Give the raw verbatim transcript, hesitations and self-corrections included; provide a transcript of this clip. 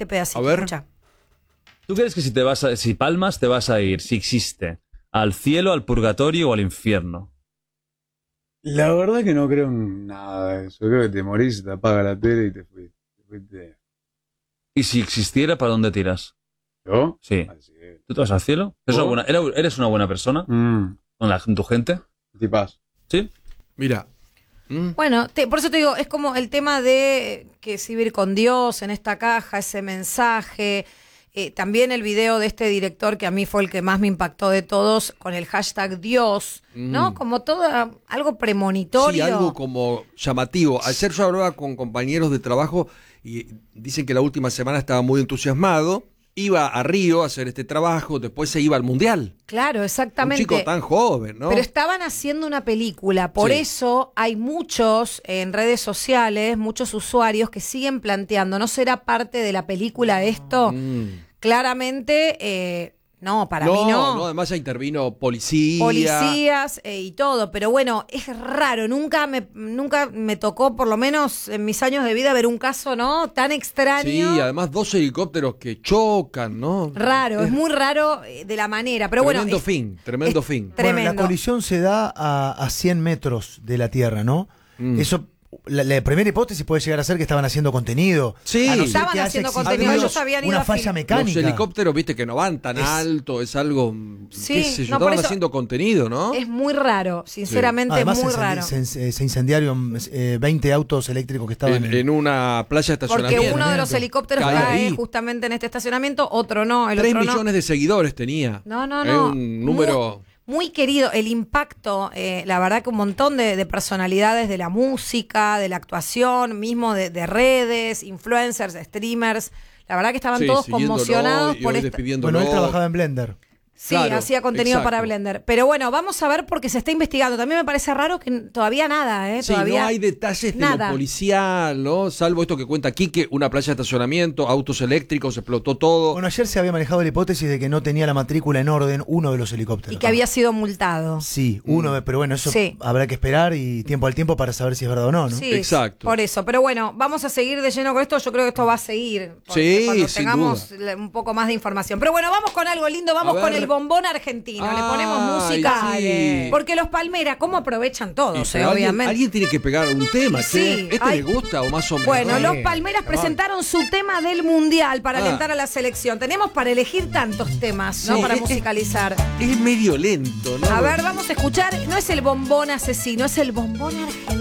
este pedacito. A ver. Escucha. ¿Tú crees que si te vas a, si palmas te vas a ir, si existe, al cielo, al purgatorio o al infierno? La verdad que no creo en nada de eso. Creo que te morís, te apaga la tele y te fuiste. Te fuiste. ¿Y si existiera, para dónde tiras? ¿Yo? Sí. Así es. ¿Tú te vas al cielo? ¿Eres ¿Oh? una buena, ¿Eres una buena persona Mm, con la, tu gente? tipazo. ¿Sí? Mira. ¿Mm? Bueno, te- por eso te digo, es como el tema de que es vivir con Dios en esta caja, ese mensaje. Eh, también el video de este director que a mí fue el que más me impactó de todos, con el hashtag Dios, ¿no? Mm. Como todo algo premonitorio. Sí, algo como llamativo. Ayer yo hablaba con compañeros de trabajo y dicen que la última semana estaba muy entusiasmado. Iba a Río a hacer este trabajo, después se iba al Mundial. Claro, exactamente. Un chico tan joven, ¿no? Pero estaban haciendo una película, por Sí. eso hay muchos en redes sociales, muchos usuarios que siguen planteando, ¿no será parte de la película esto? Mm. Claramente, eh, no, para no, mí no. no, además ya intervino policía. Policías eh, y todo, pero bueno, es raro, nunca me, nunca me tocó, por lo menos en mis años de vida, ver un caso, ¿no? Tan extraño. Sí, además dos helicópteros que chocan, ¿no? Raro, es muy raro eh, de la manera, pero bueno. Tremendo es- fin, tremendo es fin. Tremendo. Bueno, la colisión se da a, a cien metros de la Tierra, ¿no? Mm. Eso, la, la primera hipótesis puede llegar a ser que estaban haciendo contenido. Sí. A no ser Estaban que haya haciendo existido contenido, ellos habían ido una a falla fil- mecánica. Los helicópteros, viste, que no van tan Es- alto, es algo, Sí, qué sé yo, no, por estaban eso- haciendo contenido, ¿no? Es muy raro, sinceramente Además, muy se, raro. incendi- se, se incendiaron eh, veinte autos eléctricos que estaban En, en una playa de Porque estacionamiento. uno de los helicópteros Cae cae ahí. justamente en este estacionamiento, otro no, el Tres otro no. millones de seguidores tenía. No, no, Es no. un número. Muy, muy querido. El impacto, eh, la verdad que un montón de, de personalidades de la música, de la actuación, mismo de, de redes, influencers, streamers. La verdad que estaban Sí, todos siguiéndolo conmocionados y por hoy esta. despidiéndolo. Bueno, él trabajaba en Blender. Sí, Claro, hacía contenido exacto. para Blender. Pero bueno, vamos a ver porque se está investigando. También me parece raro que todavía nada, ¿eh? Sí, Todavía no hay detalles de nada. lo policial, ¿no? Salvo esto que cuenta Quique, una playa de estacionamiento, autos eléctricos, explotó todo. Bueno, ayer se había manejado la hipótesis de que no tenía la matrícula en orden uno de los helicópteros. Y que había sido multado. Sí, uno, pero bueno, eso Sí. habrá que esperar y tiempo al tiempo para saber si es verdad o no, ¿no? Sí, Exacto. por eso. Pero bueno, vamos a seguir de lleno con esto. Yo creo que esto va a seguir. porque Sí, cuando sin tengamos le- un poco más de información. Pero bueno, vamos con algo lindo. Vamos A con ver. el bombón argentino. Le Ay, ponemos música. sí. Porque los Palmeras, ¿cómo aprovechan Y todos, pero eh, alguien, obviamente? alguien tiene que pegar un tema, Sí, che. ¿Este ay. le gusta o más o menos? Bueno, los Eh, Palmeras ay. presentaron su tema del Mundial para Ah. alentar a la selección. Tenemos para elegir tantos temas, ¿no? Sí, Para es- musicalizar. Es medio lento, ¿no? A ver, vamos a escuchar. No es el bombón asesino, es el bombón argentino.